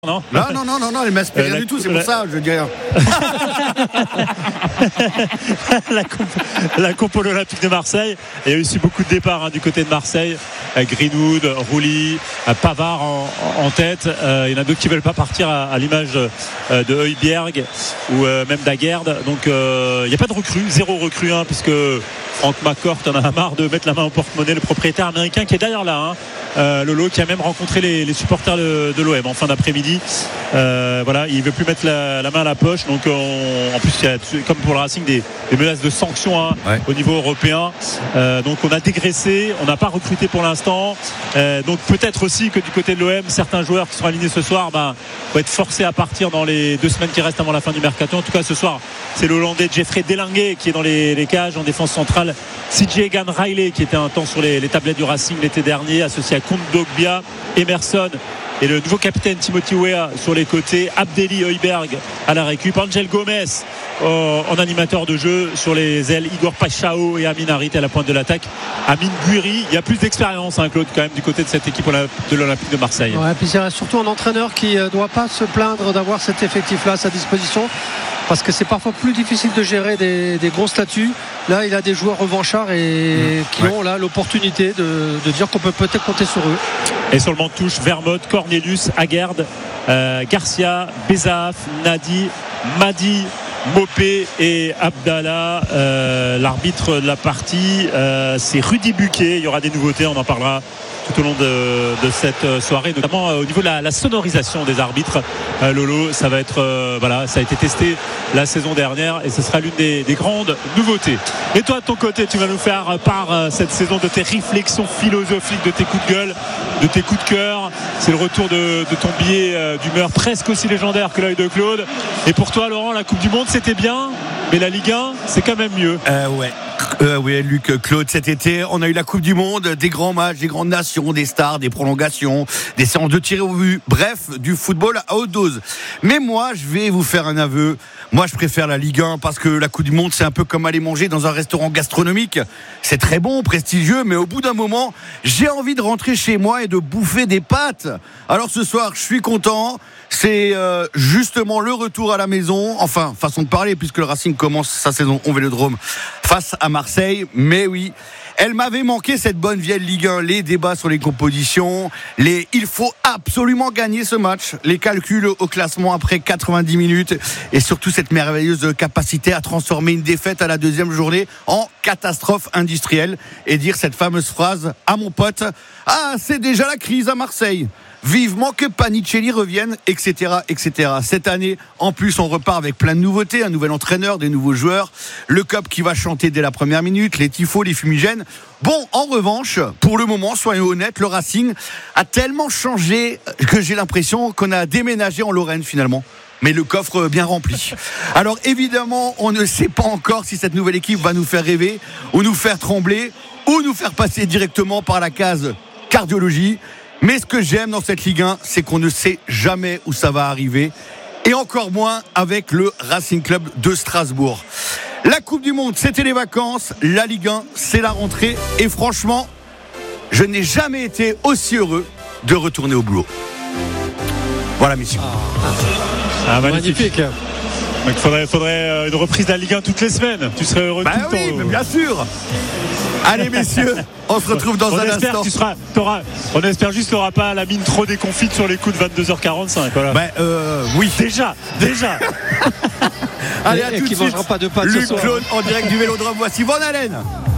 Non, elle m'inspire rien du tout, c'est pour ça, je dis rien. la compo de l'Olympique de Marseille. Il y a aussi beaucoup de départs du côté de Marseille. Greenwood, Rouli, Pavard en tête. Il y en a d'autres qui ne veulent pas partir à l'image de Højbjerg ou même d'Aguerd. Donc il n'y a pas de recrue, zéro recrue, puisque Frank McCourt en a marre de mettre la main au porte-monnaie, le propriétaire américain qui est d'ailleurs là, Lolo, qui a même rencontré les supporters de l'OM en fin d'après-midi. Voilà, il ne veut plus mettre la main à la poche. Donc en plus il y a, comme pour le Racing, des menaces de sanctions au niveau européen. Donc on a dégraissé, on n'a pas recruté pour l'instant. Donc peut-être aussi que du côté de l'OM, certains joueurs qui seront alignés ce soir vont être forcés à partir dans les 2 semaines qui restent avant la fin du mercato. En tout cas ce soir, c'est le Hollandais Jeffrey Delange qui est dans les cages en défense centrale. CJ Egan Riley qui était un temps sur les tablettes du Racing l'été dernier, associé à Kondogbia, Emerson et le nouveau capitaine Timothy Weah sur les côtés, Abdelli Højbjerg à la récup, Angel Gomez en animateur de jeu sur les ailes, Igor Pachao et Amin Harit à la pointe de l'attaque, Amin Guiri. Il y a plus d'expérience, Claude, quand même, du côté de cette équipe de l'Olympique de Marseille. Ouais, puis c'est surtout un entraîneur qui ne doit pas se plaindre d'avoir cet effectif-là à sa disposition, parce que c'est parfois plus difficile de gérer des gros statuts. Là, il a des joueurs revanchards et qui ont là l'opportunité de dire qu'on peut peut-être compter sur eux. Et sur le banc de touche, Vermont, Cornelius, Aguerd, Garcia, Bezaaf, Nadi, Madi, Mopé et Abdallah. L'arbitre de la partie, c'est Rudy Buquet. Il y aura des nouveautés, on en parlera tout au long de cette soirée, notamment au niveau de la sonorisation des arbitres. Lolo, ça va être ça a été testé la saison dernière et ce sera l'une des grandes nouveautés. Et toi de ton côté, tu vas nous faire part cette saison de tes réflexions philosophiques, de tes coups de gueule, de tes coups de cœur. C'est le retour de ton billet d'humeur presque aussi légendaire que l'œil de Claude. Et pour toi, Laurent, la Coupe du Monde c'était bien, mais la Ligue 1 c'est quand même mieux. Oui, Luc, Claude, cet été, on a eu la Coupe du Monde, des grands matchs, des grandes nations, des stars, des prolongations, des séances de tir au but, bref, du football à haute dose. Mais moi, je vais vous faire un aveu. Moi, je préfère la Ligue 1 parce que la Coupe du Monde, c'est un peu comme aller manger dans un restaurant gastronomique. C'est très bon, prestigieux, mais au bout d'un moment, j'ai envie de rentrer chez moi et de bouffer des pâtes. Alors ce soir, je suis content. C'est justement le retour à la maison, enfin façon de parler, puisque le Racing commence sa saison au Vélodrome face à Marseille. Mais oui, elle m'avait manqué cette bonne vieille Ligue 1, les débats sur les compositions, il faut absolument gagner ce match, les calculs au classement après 90 minutes et surtout cette merveilleuse capacité à transformer une défaite à la deuxième journée en catastrophe industrielle et dire cette fameuse phrase à mon pote: ah, c'est déjà la crise à Marseille. Vivement que Panicelli revienne, etc., etc. Cette année, en plus, on repart avec plein de nouveautés, un nouvel entraîneur, des nouveaux joueurs, le COP qui va chanter dès la première minute, les tifos, les fumigènes. Bon, en revanche, pour le moment, soyons honnêtes, le Racing a tellement changé que j'ai l'impression qu'on a déménagé en Lorraine finalement. Mais le coffre bien rempli. Alors évidemment, on ne sait pas encore si cette nouvelle équipe va nous faire rêver, ou nous faire trembler, ou nous faire passer directement par la case cardiologie. Mais ce que j'aime dans cette Ligue 1, c'est qu'on ne sait jamais où ça va arriver. Et encore moins avec le Racing Club de Strasbourg. La Coupe du Monde, c'était les vacances. La Ligue 1, c'est la rentrée. Et franchement, je n'ai jamais été aussi heureux de retourner au boulot. Voilà, messieurs. Magnifique. Donc, il faudrait une reprise de la Ligue 1 toutes les semaines. Tu serais heureux tout le temps. Oui, mais bien sûr. Allez, messieurs, on se retrouve dans un instant. On espère juste que tu n'auras pas la mine trop déconfite sur les coups de 22h45. Voilà. Oui. Déjà. Allez, à tout de suite. Pas de pâtes Luc ce soir. Claude en direct du Vélodrome. Voici Van Halen.